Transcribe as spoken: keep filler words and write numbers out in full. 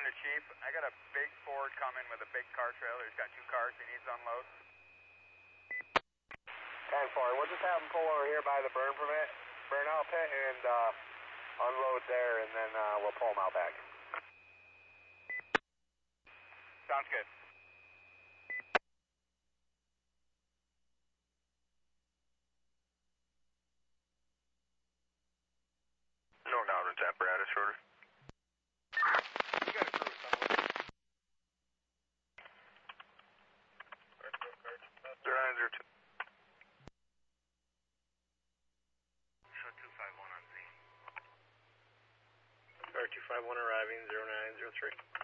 Roger, Chief. I got a big Ford coming with a big car trailer. He's got two cars he needs to unload. ten four, we'll just have him pull over here by the burn permit, burn out pit, and uh, unload there, and then uh, we'll pull him out back. Sounds good. No downrange apparatus order. You got a crew somewhere. zero nine zero two. Show two five one on scene. Star two five one arriving, zero nine zero three.